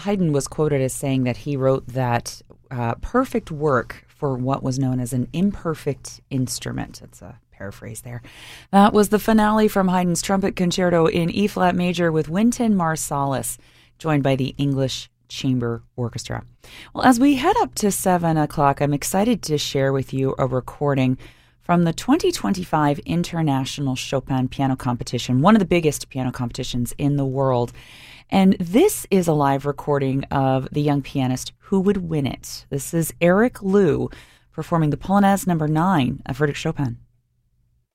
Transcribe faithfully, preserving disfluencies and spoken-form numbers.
Haydn was quoted as saying that he wrote that uh, perfect work for what was known as an imperfect instrument. It's a paraphrase there. That was the finale from Haydn's Trumpet Concerto in E-flat major with Wynton Marsalis, joined by the English Chamber Orchestra. Well, as we head up to seven o'clock, I'm excited to share with you a recording from the twenty twenty-five International Chopin Piano Competition, one of the biggest piano competitions in the world. And this is a live recording of the young pianist who would win it. This is Eric Liu performing the Polonaise number nine of Frédéric Chopin.